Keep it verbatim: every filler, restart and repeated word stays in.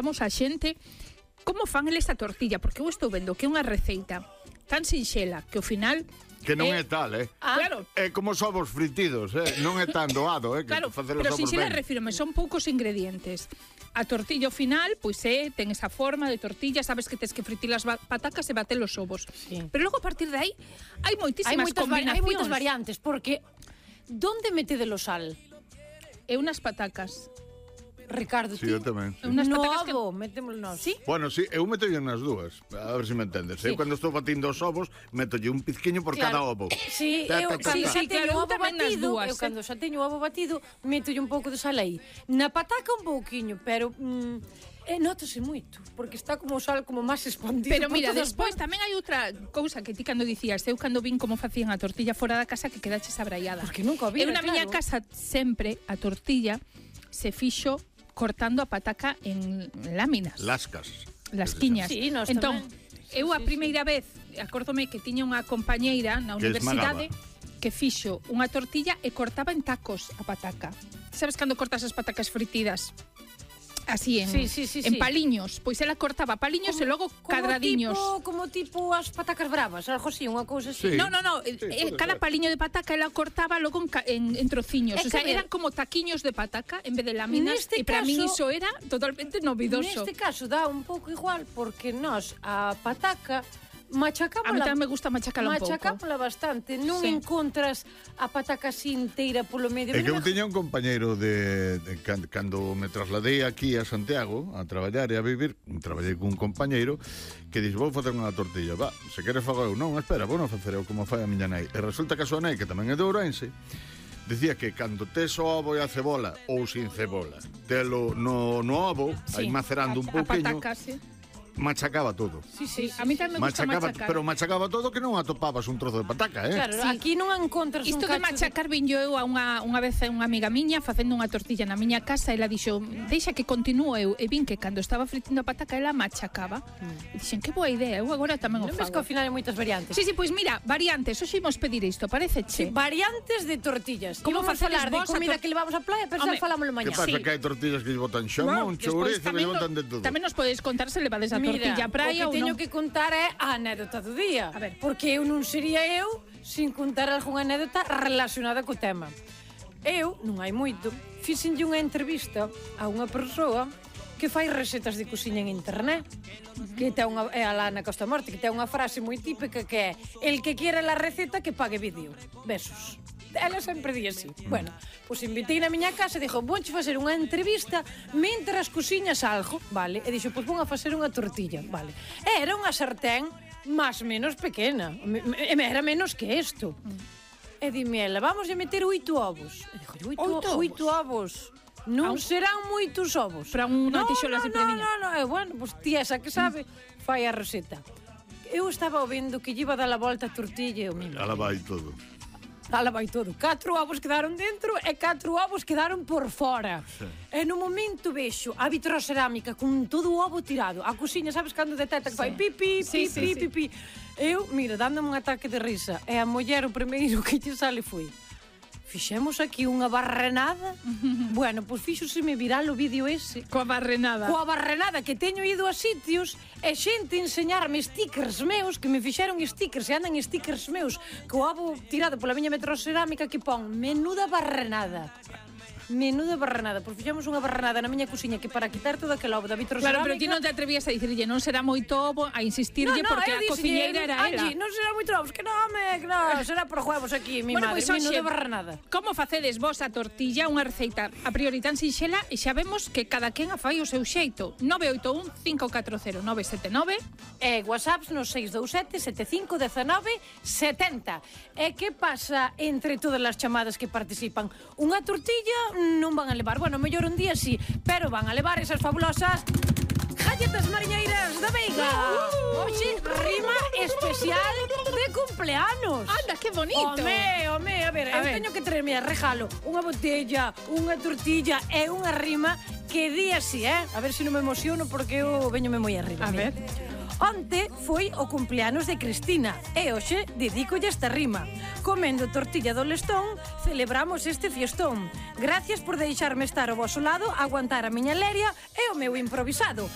preguntamos a xente como fan eles a tortilla, porque eu estou vendo que é unha receita tan sinxela que ao final que non é, é tal, eh? Ah, claro. É como os ovos fritidos, eh? Non é tan doado, eh? Que claro, facer os pero ovos sinxela, ben. refírome, son poucos ingredientes. A tortilla ao final, pois é, ten esa forma de tortilla, sabes que tes que fritir as patacas e bater os ovos. Sí. Pero logo a partir de aí hai moitísimas hai combinacións. Hai moitas variantes, porque donde metedelo sal? É unas patacas. Ricardo, sí, ti? eu tamén. Sí. Unas patacas que... metémolo nós. Sí? Bueno, sí, eu meto nas dúas. A ver se me entendes. Sí. Eu cando estou batindo os ovos, metolle un pizquiño por claro. cada ovo. Sí, ta, eu ta, ta, cando ta. xa sí, teño claro, o ovo batido, dúas, eu cando xa teño o ovo batido, metolle un pouco de sal aí. Na pataca un pouquiño, pero mm, eh, nótase moito, porque está como o sal como máis expandido. Pero mira, despois tamén hai outra cousa que ti cando dicías, eu cando vin como facían a tortilla fora da casa que quedaches abraiada. Porque nunca o vira, eu na claro. miña casa sempre a tortilla se fixo cortando a pataca en láminas. Lascas. Lasquiñas. Sí, nos entón, tamén. eu a sí, primeira sí. vez, acórdome que tiña unha compañeira na que universidade esmagaba. que fixo unha tortilla e cortaba en tacos a pataca. Sabes cando cortas as patacas fritidas? Así, en, sí, sí, sí, en sí. paliños. Pois ela cortaba paliños como, e logo cadradiños. Como tipo, como tipo as patacas bravas, algo así, unha cousa así. Sí. No, no, no, sí, eh, cada paliño de pataca ela cortaba logo en, en, en trociños. O sea, ver, eran como taquiños de pataca en vez de láminas. E para min iso era totalmente novidoso. Neste caso dá un pouco igual, porque nós a pataca machacámola. A mí tamén me gusta machacala un pouco. Machacámola bastante. Non sí. encontras a pataca así inteira polo medio. É que eu tiña un compañeiro de, de cando, cando me trasladei aquí a Santiago a traballar e a vivir, traballei cun compañeiro que dixo, vou facer unha tortilla. Va, se queres fago eu. Non, espera, vou non facer eu como fai a miña nai. E resulta que a súa nai, que tamén é de Ourense, dicía que cando tes o ovo e a cebola, ou sin cebola, telo no, no ovo, sí. aí macerando un pouquinho, a pataca, sí. machacaba todo. Sí, sí, a mí tamén me gusta machacaba, machacar. Pero machacaba todo que non atopabas un trozo de pataca, eh? Claro, sí. Aquí non encontras Isto un de cacho machacar de... vin eu a unha, unha vez a unha amiga miña facendo unha tortilla na miña casa, ela dixo, deixa que continúe eu, e vin que cando estaba fritindo a pataca ela machacaba. Mm. E dixen, que boa idea, eu agora tamén o non fago. ves que ao final hai moitas variantes. Sí, sí, pois mira, variantes, hoxe imos pedir isto, pareceche? Sí, variantes de tortillas. Como facedes falar de vos a comida tor... que levamos á playa, pero xa falámoslo mañá. Que pasa Sí. que hai tortillas que lle botan xamón, chourizo, que lle botan de todo. Tamén nos podedes contar se levades a tortilla á praia ou non. O que teño non. que contar é a anécdota do día. A ver. Porque eu non sería eu sin contar algunha anécdota relacionada co tema. Eu, non hai moito, fixenlle unha entrevista a unha persoa que fai recetas de cociña en internet, uh-huh. que ten unha, é a Lana Costa Morte, que ten unha frase moi típica que é el que quiera la receta que pague vídeo. Besos. Ela sempre di así. Bueno, pois invitei na miña casa e dixo, vonche facer unha entrevista mentras cociñas algo, vale? E dixo, pois vou a facer unha tortilla, vale? E era unha sartén máis menos pequena, e era menos que isto. Mm. E dime ela, vamos a meter oito ovos. E dixo, oito, oito, oito ovos. Non serán moitos ovos. Para unha no, tixola no, de no, premiña. no, no, e bueno, pois ti esa que sabe, fai a receta. Eu estaba vendo que lle iba a dar a volta a tortilla e o mimo. Ala vai todo. Ala vai todo. Catro ovos quedaron dentro e catro ovos quedaron por fora. Sí. E no momento vexo a vitrocerámica con todo o ovo tirado. A cociña, sabes cando detecta que sí. fai pipi, sí, pipi, sí, pipi. Sí. Eu, mira, dándome un ataque de risa. E a muller o primeiro que lle sale foi: fixemos aquí unha barrenada. Bueno, pois fíxoseme viral o vídeo ese. Coa barrenada. Coa barrenada, que teño ido a sitios e xente enseñarme stickers meus, que me fixeron stickers e andan stickers meus co ovo tirado pola miña metrocerámica que pon menuda barrenada. Menuda barrenada, pois fixemos unha barrenada na miña cociña que para quitar todo aquel ovo da vitrocerámica. Claro, pero ti non te atrevías a dicirlle, non será moito ovo, a insistirlle, no, no, porque a cociñeira era ela. Angie, non será moito ovos, que non, me, que non, será por huevos aquí, mi bueno, madre, pues, menuda barrenada. Como facedes vos a tortilla, unha receita a priori tan sinxela, e xa vemos que cada quen a fai o seu xeito. nove oito un, cinco catro cero, nove sete nove e whatsapps no seis dous sete, sete cinco, nove sete zero. E que pasa entre todas as chamadas que participan? Unha tortilla non van a levar, bueno, mellor un día sí, pero van a levar esas fabulosas galletas mariñeiras da Veiga. Uh, Oxe, rima especial de cumpleanos. Anda, que bonito. Home, home, a ver, a eu ver. teño que traerme a regalo unha botella, unha tortilla e unha rima que di así, eh? A ver se non me emociono porque eu veñome moi arriba. A ver. Onte foi o cumpleanos de Cristina e hoxe dedícolle esta rima. Comendo tortilla do Lestón, celebramos este fiestón. Gracias por deixarme estar ao vosso lado, aguantar a miña leria e o meu improvisado.